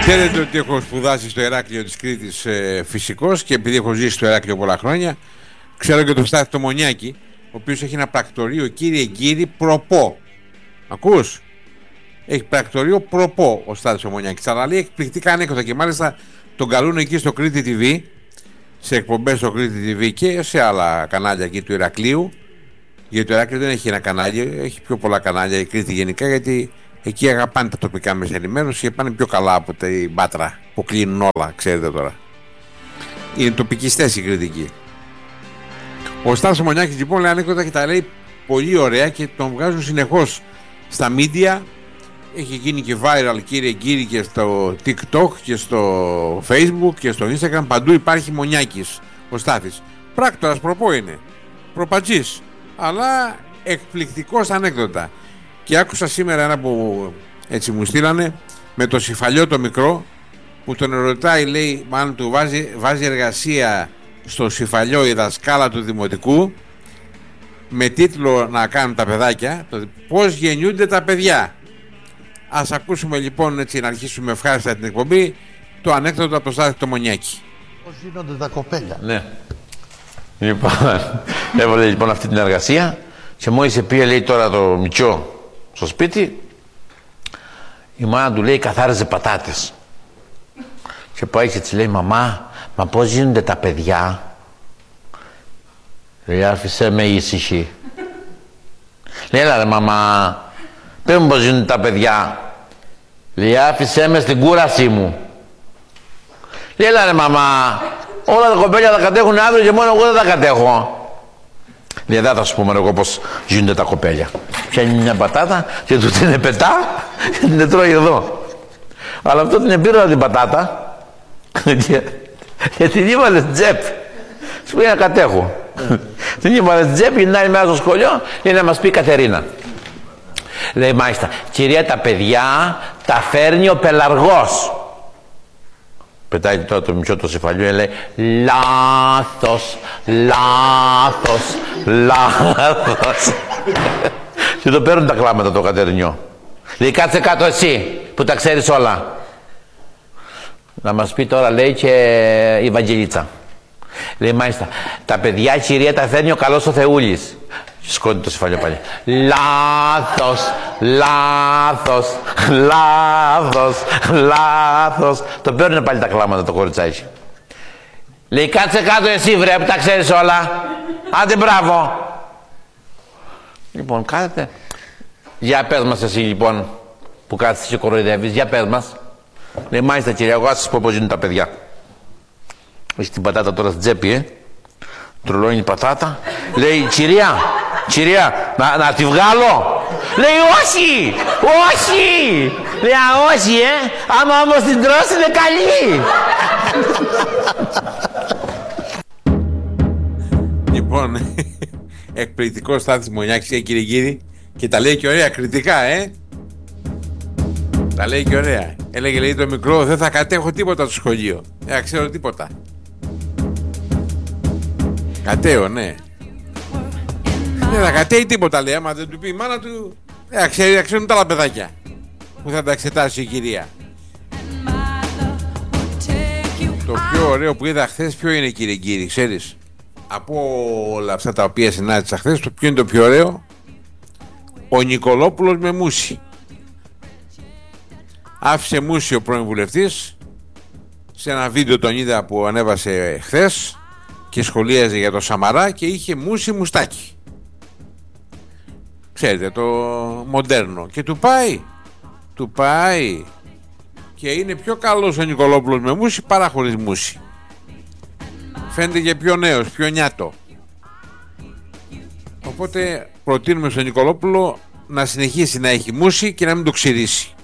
Ξέρετε ότι έχω σπουδάσει στο Ηράκλειο της Κρήτης φυσικός και επειδή έχω ζήσει στο Ηράκλειο πολλά χρόνια, ξέρω και τον Στάθη το Μονιάκη, ο οποίος έχει ένα πρακτορείο, κύριε Γκύρη, προπό. Ακούς? Έχει πρακτορείο προπό ο Στάθης ο Μονιάκης. Αλλά λέει εκπληκτικά ανέκδοτα και μάλιστα τον καλούν εκεί στο Κρήτη TV, σε εκπομπές στο Κρήτη TV και σε άλλα κανάλια εκεί του Ηρακλείου. Γιατί το Ηράκλειο δεν έχει ένα κανάλι, έχει πιο πολλά κανάλια η Κρήτη γενικά, γιατί εκεί αγαπάνε τα τοπικά μέσα ενημέρωση και πάνε πιο καλά από την Πάτρα που κλείνουν όλα, ξέρετε τώρα. Είναι τοπικιστές οι κριτικοί. Ο Στάθης Μονιάκης λοιπόν λέει ανέκδοτα και τα λέει πολύ ωραία και τον βγάζουν συνεχώς στα media. Έχει γίνει και viral, κύριε Γκύρη, και στο TikTok και στο Facebook και στο Instagram. Παντού υπάρχει Μονιάκης ο Στάθης. Πράκτορας προπό είναι, προπατζής, αλλά εκπληκτικός ανέκδοτα. Και άκουσα σήμερα ένα που έτσι μου στείλανε με το Συφαλιό το μικρό, που τον ρωτάει, λέει, μάλλον του βάζει εργασία στο Συφαλιό η δασκάλα του δημοτικού, με τίτλο να κάνουν τα παιδάκια πώς γεννιούνται τα παιδιά. Ας ακούσουμε λοιπόν, έτσι να αρχίσουμε ευχάριστα την εκπομπή, το ανέκδοτο από το Στάθη το Μονιάκη. Πώς γίνονται τα κοπέλια. Ναι. Λοιπόν, έβαλε λοιπόν αυτή την εργασία και μόλις πήγε, λέει, τώρα το Μητσό στο σπίτι, η μάνα του λέει καθάριζε πατάτες. Και πάει και της λέει, μαμά, μα πώς γίνονται τα παιδιά? Λέει, άφησέ με ήσυχη. Λέει, έλα ρε μαμά, πες μου πώς γίνονται τα παιδιά. Λέει, άφησέ με στην κούρασή μου. Λέει, έλα ρε μαμά, όλα τα κοπέλια τα κατέχουν αύριο και μόνο εγώ δεν τα κατέχω. Λέει, δεν θα σου πούμε εγώ πώς γίνονται τα κοπέλια. Πιάνει μια πατάτα και του την πετά και την τρώει εδώ. Αλλά αυτό την επήρε την πατάτα και την έβαλε τζεπ. Σου πει να κατέχω. Την έβαλε τζεπ, την άλλη μέρα στο σχολείο, λέει να μας πει η Κατερίνα. Λέει, μάλιστα, κυρία, τα παιδιά τα φέρνει ο πελαργός. Πετάει τώρα το Μητσό το Συφαλιό, λέει, λάθος, λάθος, λάθος. Και το παίρνουν τα κλάματα το Κατερινιό. Λέει, κάτσε κάτω εσύ που τα ξέρεις όλα. Να μας πει τώρα, λέει, και η Βαγγελίτσα. Λέει, μάλιστα, τα παιδιά, κυρία, τα φέρνει ο καλός ο Θεούλης. Σκόνη το Συφαλιό πάλι. Λάθος, λάθος, λάθος, λάθος. Το παίρνουν πάλι τα κλάματα το κοριτσάκι. Λέει, κάτσε κάτω εσύ βρε που τα ξέρεις όλα. Άντε μπράβο. Λοιπόν, κάθετε. Για πες μας εσύ λοιπόν που κάθεσαι και κοροϊδεύεις, για πες μας. Λέει, μάλιστα κυρία, εγώ ας σας πω πώς γίνουν τα παιδιά. Έχει την πατάτα τώρα στην τσέπη, τρολώνει η πατάτα. Λέει, κυρία, να τη βγάλω. Λέει, όχι, όχι. Λέει, όχι, άμα όμως την τρώσει είναι καλή. Λοιπόν, εκπληκτικό Στάθης Μονιάκης, κύριε Γκύρη, και τα λέει και ωραία κριτικά, τα λέει και ωραία. Έλεγε, λέει, το μικρό, δεν θα κατέχω τίποτα στο σχολείο. Δεν θα ξέρω τίποτα. Κατέω, ναι. Δεν θα κατέει τίποτα, λέει, άμα δεν του πει η μάνα του, δεν θα ξέρουν τα άλλα παιδάκια που θα τα εξετάσει η κυρία. Το πιο ωραίο που είδα χθες, ποιο είναι, κύριε Γκύρη, ξέρεις? Από όλα αυτά τα οποία συνάντησα χθες, το ποιο είναι το πιο ωραίο? Ο Νικολόπουλος με μούση. Άφησε μούση ο πρώην βουλευτής. Σε ένα βίντεο τον είδα που ανέβασε χθες και σχολίαζε για το Σαμαρά και είχε μούση μουστάκι. Ξέρετε, το μοντέρνο. Και του πάει και είναι πιο καλός ο Νικολόπουλος με μούση παρά χωρίς μούση. Φαίνεται και πιο νέος, πιο νιάτο. Οπότε προτείνουμε στον Νικολόπουλο να συνεχίσει να έχει μούση και να μην το ξηρίσει.